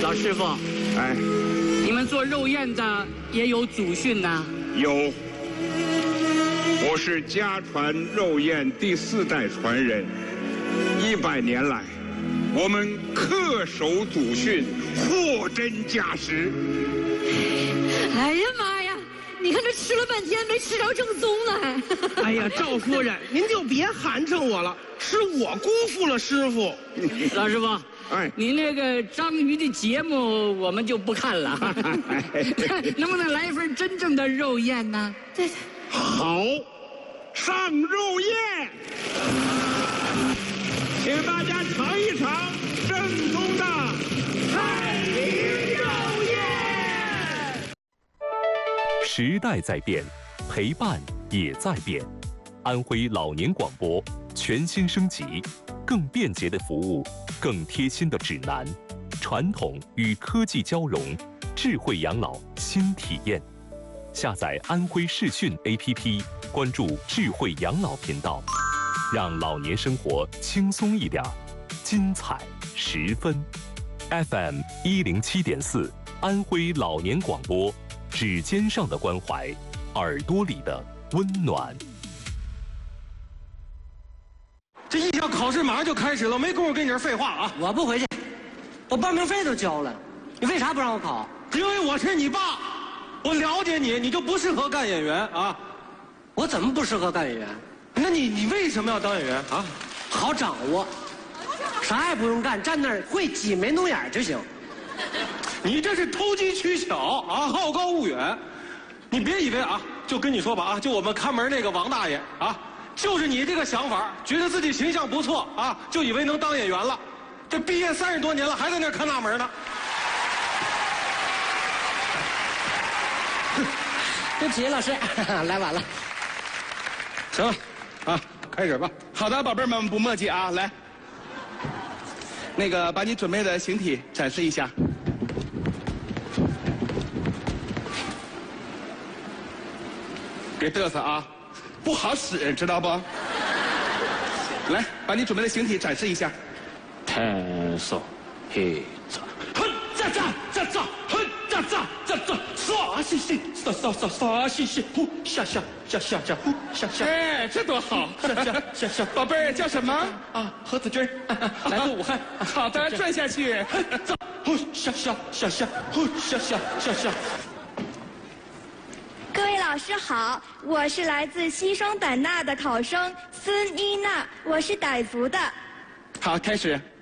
老师傅， 哎， 你们做肉燕的也有祖训呐？ 有，我是家传肉燕第4代传人，100年来，我们恪守祖训，货真价实。 哎呀妈呀！你看这吃了半天没吃着正宗呢还。 哎呀，赵夫人，您就别寒碜我了，是我辜负了师傅。 老师傅， 哎， 你那个章鱼的节目我们就不看了，能不能来一份真正的肉燕呢？ 对， 好，上肉燕，请大家尝一尝正宗的太平肉燕。 时代在变，陪伴也在变。安徽老年广播全新升级，更便捷的服务，更贴心的指南，传统与科技交融，智慧养老新体验。下载安徽视讯 APP， 关注智慧养老频道，让老年生活轻松一点，精彩10分。FM 107.4，安徽老年广播，指尖上的关怀，耳朵里的温暖。 这艺校考试马上就开始了，没工夫跟你这废话啊！ 我不回去，我报名费都交了，你为啥不让我考？ 因为我是你爸，我了解你，你就不适合干演员啊！ 我怎么不适合干演员？ 那你为什么要当演员啊？ 好掌握，啥也不用干，站那儿会挤眉弄眼就行。 你这是投机取巧啊，好高骛远！你别以为啊，就跟你说吧啊，就我们看门那个王大爷啊。就是你这个想法，觉得自己形象不错啊，就以为能当演员了。这毕业30多年了，还在那看大门呢。 对不起，老师，来晚了。 行了，啊，开始吧。 好的，宝贝们不墨迹啊，来，那个把你准备的形体展示一下。别嘚瑟啊！不好使，知道不？来，把你准备的形体展示一下。 抬手，嘿着，哼咋咋咋咋，哼咋咋咋咋，啥兮兮，啥兮兮，呼下下下下下，呼下下。 哎，这多好！ 下下下下， 宝贝儿叫什么？ 啊，何子君，来自武汉。 好的，转下去。 走，呼下下下下，呼下下下下。 各位老师好，我是来自西双版纳的考生孙伊娜，我是傣族的。 好，开始。